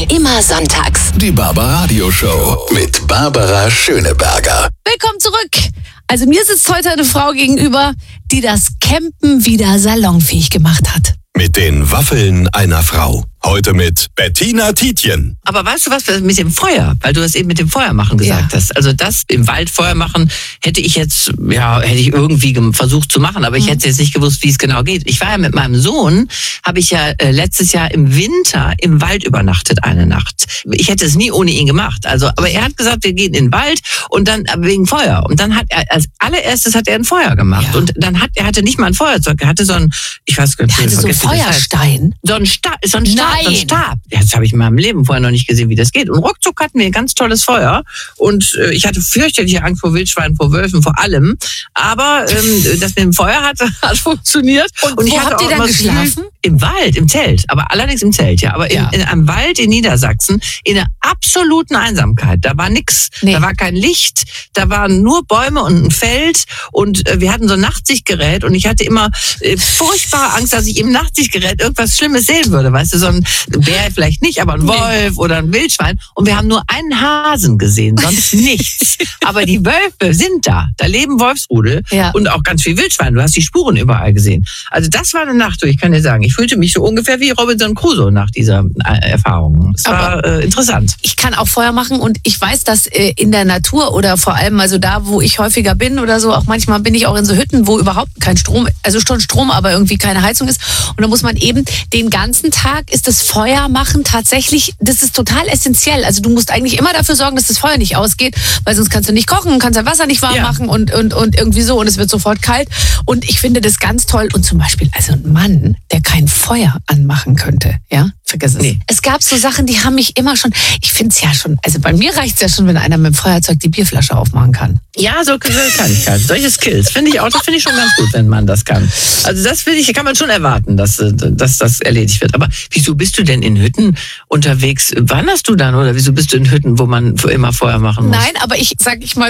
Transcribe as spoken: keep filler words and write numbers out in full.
Immer sonntags. Die Barbaradio Show mit Barbara Schöneberger. Willkommen zurück. Also mir sitzt heute eine Frau gegenüber, die das Campen wieder salonfähig gemacht hat. Mit den Waffeln einer Frau. Heute mit Bettina Tietjen. Aber weißt du was mit dem Feuer? Weil du das eben mit dem Feuer machen gesagt Ja. hast. Also das im Wald Feuer machen hätte ich jetzt, ja, hätte ich irgendwie gem- versucht zu machen, aber ich Mhm. hätte jetzt nicht gewusst, wie es genau geht. Ich war ja mit meinem Sohn, habe ich ja äh, letztes Jahr im Winter im Wald übernachtet eine Nacht. Ich hätte es nie ohne ihn gemacht. Also, aber er hat gesagt, wir gehen in den Wald und dann äh, wegen Feuer. Und dann hat er als allererstes hat er ein Feuer gemacht Ja. und dann hat er hatte nicht mal ein Feuerzeug, er hatte so ein, ich weiß gar nicht, Er hatte so einen vergessen, wie das heißt. Feuerstein. So ein Stab, so ein Stab, so ein Nein. Stab. Das habe ich in meinem Leben vorher noch nicht gesehen, wie das geht. Und ruckzuck hatten wir ein ganz tolles Feuer. Und äh, ich hatte fürchterliche Angst vor Wildschweinen, vor Wölfen, vor allem. Aber ähm, das mit dem Feuer hat, hat funktioniert. Und ich wo hatte habt ihr auch dann immer das Gefühl, geschlafen? Im Wald, im Zelt. Aber allerdings im Zelt, ja. Aber Ja. in, in einem Wald in Niedersachsen, in einer absoluten Einsamkeit. Da war nix. Nee. Da war kein Licht. Da waren nur Bäume und ein Feld. Und äh, wir hatten so ein Nachtsichtgerät. Und ich hatte immer äh, furchtbare Angst, dass ich im Nachtsichtgerät irgendwas Schlimmes sehen würde. Weißt du, so ein Bär vielleicht nicht, aber ein Wolf oder ein Wildschwein. Und wir haben nur einen Hasen gesehen, sonst nichts. Aber die Wölfe sind da. Da leben Wolfsrudel Ja. und auch ganz viel Wildschwein. Du hast die Spuren überall gesehen. Also das war eine Nacht, ich kann dir sagen. Ich fühlte mich so ungefähr wie Robinson Crusoe nach dieser äh, Erfahrung. Es war äh, interessant. Ich kann auch Feuer machen und ich weiß, dass äh, in der Natur oder vor allem also da, wo ich häufiger bin oder so, auch manchmal bin ich auch in so Hütten, wo überhaupt kein Strom, also schon Strom, aber irgendwie keine Heizung ist. Und da muss man eben den ganzen Tag ist das Feuer machen tatsächlich, das ist total essentiell. Also du musst eigentlich immer dafür sorgen, dass das Feuer nicht ausgeht, weil sonst kannst du nicht kochen, kannst dein Wasser nicht warm Ja. machen und, und, und irgendwie so und es wird sofort kalt. Und ich finde das ganz toll. Und zum Beispiel, also ein Mann, der kein Feuer anmachen könnte, ja, vergiss es. Nee. Es gab so Sachen, die haben mich immer schon, ich finde es ja schon, also bei mir reicht es ja schon, wenn einer mit dem Feuerzeug die Bierflasche aufmachen kann. Ja, so Kleinigkeiten, solche Skills finde ich auch, das finde ich schon ganz gut, wenn man das kann. Also das finde ich, kann man schon erwarten, dass, äh, dass das erledigt wird. Aber wieso bist du denn in Hütten unterwegs? Wanderst du dann oder wieso bist du in Hütten, wo man immer Feuer machen muss? Nein, aber ich, sag ich mal,